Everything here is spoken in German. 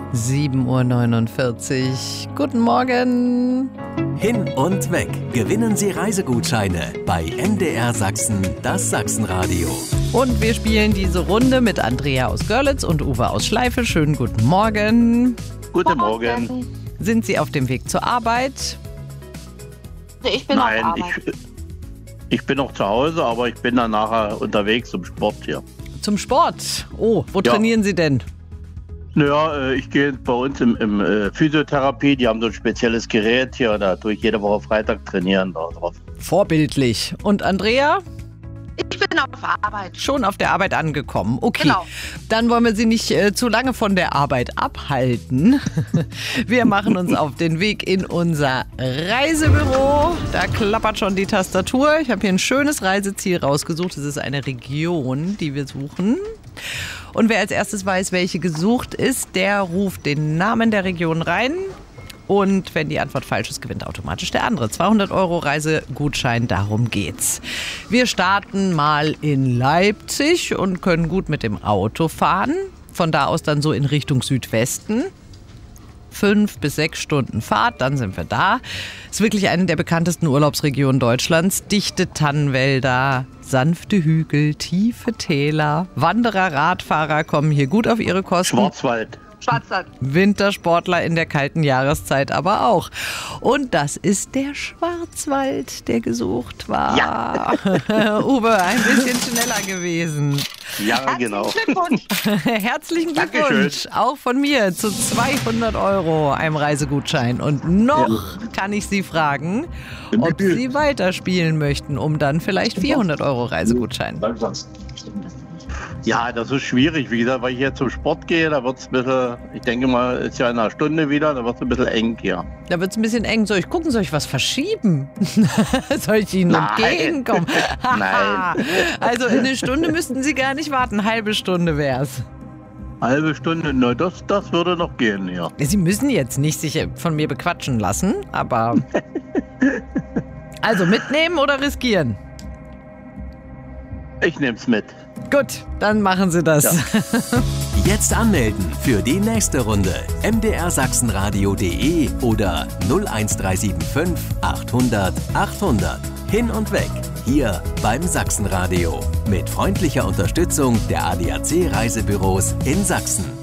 7:49 Uhr. Guten Morgen. Hin und weg. Gewinnen Sie Reisegutscheine bei MDR Sachsen, das Sachsenradio. Und wir spielen diese Runde mit Andrea aus Görlitz und Uwe aus Schleife. Schönen guten Morgen. Guten Morgen. Sind Sie auf dem Weg zur Arbeit? Ich bin auf Arbeit. Ich bin noch zu Hause, aber ich bin dann nachher unterwegs zum Sport hier. Zum Sport? Oh, wo trainieren Sie denn? Naja, ich gehe bei uns im Physiotherapie, die haben so ein spezielles Gerät hier, da tue ich jede Woche Freitag trainieren da drauf. Vorbildlich. Und Andrea? Ich bin auf Arbeit. Schon auf der Arbeit angekommen. Okay, Genau. Dann wollen wir Sie nicht zu lange von der Arbeit abhalten. Wir machen uns auf den Weg in unser Reisebüro. Da klappert schon die Tastatur. Ich habe hier ein schönes Reiseziel rausgesucht. Es ist eine Region, die wir suchen. Und wer als erstes weiß, welche gesucht ist, der ruft den Namen der Region rein. Und wenn die Antwort falsch ist, gewinnt automatisch der andere. 200 € Reisegutschein, darum geht's. Wir starten mal in Leipzig und können gut mit dem Auto fahren. Von da aus dann so in Richtung Südwesten. 5 bis 6 Stunden Fahrt, dann sind wir da. Ist wirklich eine der bekanntesten Urlaubsregionen Deutschlands. Dichte Tannenwälder, sanfte Hügel, tiefe Täler. Wanderer, Radfahrer kommen hier gut auf ihre Kosten. Schwarzwald. Wintersportler in der kalten Jahreszeit aber auch. Und das ist der Schwarzwald, der gesucht war. Ja. Uwe, ein bisschen schneller gewesen. Ja, genau. Herzlichen Glückwunsch. Auch von mir zu 200 € einem Reisegutschein. Und noch kann ich Sie fragen, ob Sie weiterspielen möchten, um dann vielleicht 400 € Reisegutschein. Ja, das ist schwierig, wie gesagt, weil ich jetzt zum Sport gehe, da wird es ein bisschen, ich denke mal, ist ja in einer Stunde wieder, da wird es ein bisschen eng hier. Da wird es ein bisschen eng. Soll ich gucken, soll ich was verschieben? Soll ich Ihnen entgegenkommen? Nein. Also in eine Stunde müssten Sie gar nicht warten, halbe Stunde wär's. Halbe Stunde, na, das würde noch gehen, ja. Sie müssen jetzt nicht sich von mir bequatschen lassen, aber... Also mitnehmen oder riskieren? Ich nehme es mit. Gut, dann machen Sie das. Ja. Jetzt anmelden für die nächste Runde. mdrsachsenradio.de oder 01375 800 800. Hin und weg. Hier beim Sachsenradio. Mit freundlicher Unterstützung der ADAC Reisebüros in Sachsen.